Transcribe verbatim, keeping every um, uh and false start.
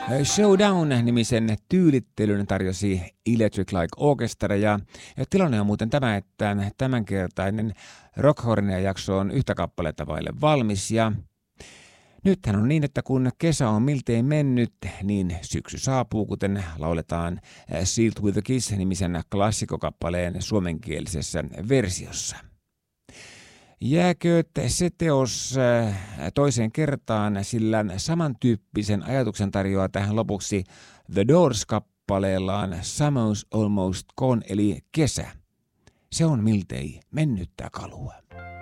Showdown-nimisen tyylittelyn tarjosi Electric Light Orchestra ja, ja tilanne on muuten tämä, että tämänkertainen Rockhornia-jakso on yhtä kappaletta vaille valmis ja nythän on niin, että kun kesä on miltei mennyt, niin syksy saapuu, kuten lauletaan Sealed with a Kiss-nimisen klassikokappaleen suomenkielisessä versiossa. Jääkööt se teos toiseen kertaan, sillä samantyyppisen ajatuksen tarjoaa tähän lopuksi The Doors-kappaleellaan Summer's Almost Gone eli kesä. Se on miltei mennyttä kalua.